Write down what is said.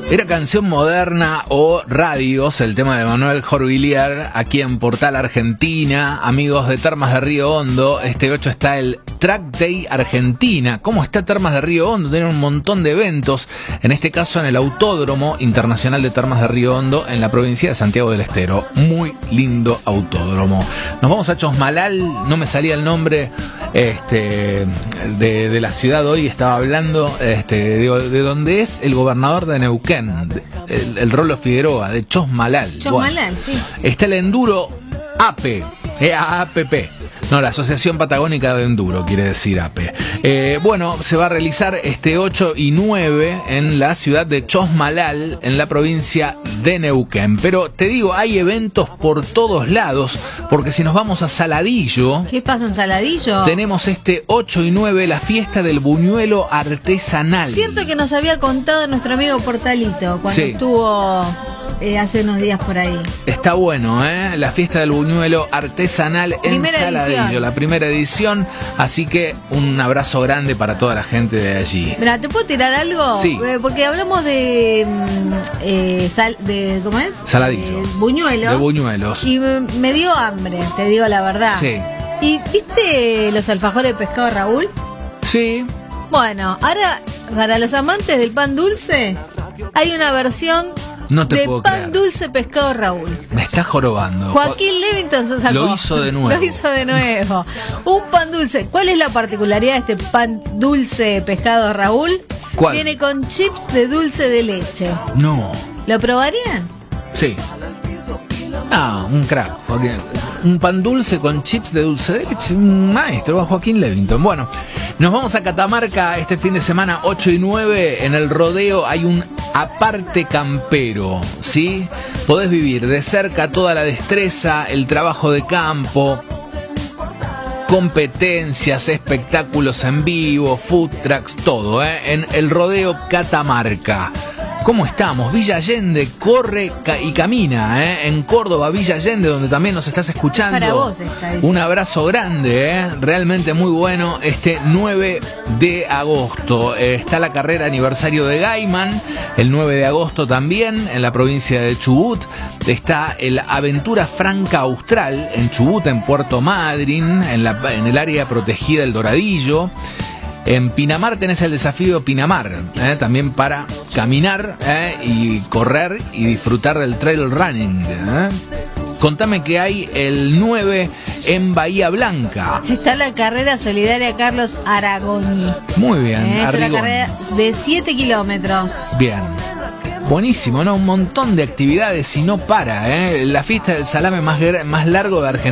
Era canción moderna o radios, el tema de Manuel Jorvillier, aquí en Portal Argentina. Amigos de Termas de Río Hondo, este 8 está el Track Day Argentina. ¿Cómo está Termas de Río Hondo? Tienen un montón de eventos, en este caso en el Autódromo Internacional de Termas de Río Hondo, en la provincia de Santiago del Estero. Muy lindo autódromo. Nos vamos a Chosmalal, no me salía el nombre de la ciudad hoy, estaba hablando de donde es el gobernador de Neuquén, el Rolo Figueroa, de Chosmalal. Chosmalal, bueno, sí. Está el Enduro AP, AAPP. No, la Asociación Patagónica de Enduro, quiere decir AP. Bueno, se va a realizar este 8 y 9 en la ciudad de Chosmalal, en la provincia de Neuquén. Pero te digo, hay eventos por todos lados, porque si nos vamos a Saladillo... ¿Qué pasa en Saladillo? Tenemos este 8 y 9, la fiesta del buñuelo artesanal. Cierto que nos había contado nuestro amigo Portalito, cuando sí. Estuvo hace unos días por ahí. Está bueno, la fiesta del buñuelo artesanal en Saladillo, la primera edición, así que un abrazo grande para toda la gente de allí. Mira, ¿te puedo tirar algo? Sí. Porque hablamos de ¿cómo es? Saladillo. Buñuelos. De buñuelos. Y me dio hambre, te digo la verdad. Sí. ¿Y viste los alfajores de pescado Raúl? Sí. Bueno, ahora para los amantes del pan dulce hay una versión de pan dulce pescado Raúl. Me está jorobando. Joaquín Levington se sacó. Lo hizo de nuevo. Lo hizo de nuevo. Un pan dulce. ¿Cuál es la particularidad de este pan dulce pescado Raúl? ¿Cuál? Viene con chips de dulce de leche. No. ¿Lo probarían? Sí. Ah, un crack. Un pan dulce con chips de dulce de leche. Un maestro, Joaquín Levington. Bueno, nos vamos a Catamarca este fin de semana 8 y 9. En el rodeo hay un aparte campero, ¿sí? Podés vivir de cerca toda la destreza, el trabajo de campo, competencias, espectáculos en vivo, food trucks, todo, en el rodeo Catamarca. ¿Cómo estamos? Villa Allende corre y camina, en Córdoba, Villa Allende, donde también nos estás escuchando. Para vos está diciendo. Un abrazo grande, realmente muy bueno. Este 9 de agosto está la carrera aniversario de Gaiman. El 9 de agosto también en la provincia de Chubut. Está el Aventura Franca Austral en Chubut, en Puerto Madryn, en el área protegida del Doradillo. En Pinamar tenés el desafío Pinamar, también para caminar y correr y disfrutar del trail running. Contame que hay el 9 en Bahía Blanca. Está la carrera solidaria Carlos Aragoni. Muy bien, Es una carrera de 7 kilómetros. Bien. Buenísimo, ¿no? Un montón de actividades y no para, La fiesta del salame más largo de Argentina.